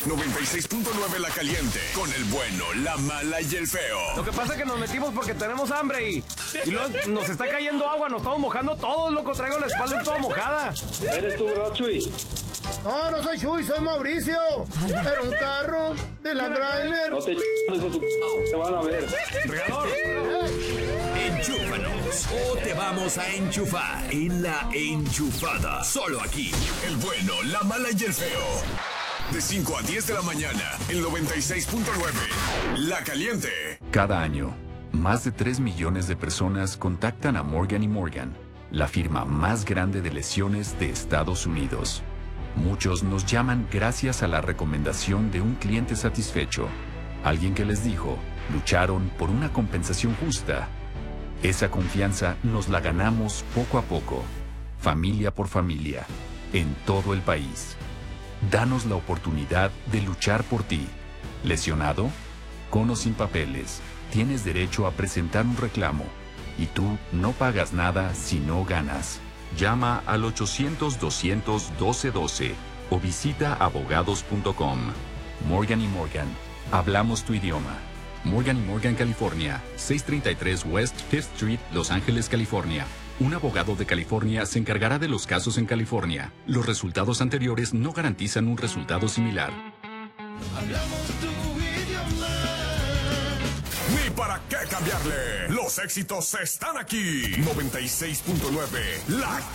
96.9 La Caliente, con el bueno, la mala y el feo. Lo que pasa es que nos metimos porque tenemos hambre y luego nos está cayendo agua, nos estamos mojando todos, loco, traigo la espalda toda mojada. ¿Eres tú, bro, Chuy? No, no soy Chuy, soy Mauricio. Era un carro de la trailer. No te te van a ver. Regador. Enchúfanos o te vamos a enchufar en La Enchufada. Solo aquí, el bueno, la mala y el feo. De 5 a 10 de la mañana, el 96.9. La Caliente. Cada año, más de 3 millones de personas contactan a Morgan & Morgan, la firma más grande de lesiones de Estados Unidos. Muchos nos llaman gracias a la recomendación de un cliente satisfecho, alguien que les dijo, lucharon por una compensación justa. Esa confianza nos la ganamos poco a poco, familia por familia, en todo el país. Danos la oportunidad de luchar por ti. ¿Lesionado? Con o sin papeles, tienes derecho a presentar un reclamo. Y tú no pagas nada si no ganas. Llama al 800-200-1212 o visita abogados.com. Morgan & Morgan. Hablamos tu idioma. Morgan & Morgan, California. 633 West 5th Street, Los Ángeles, California. Un abogado de California se encargará de los casos en California. Los resultados anteriores no garantizan un resultado similar. Ni para qué cambiarle. Los éxitos están aquí. 96.9. La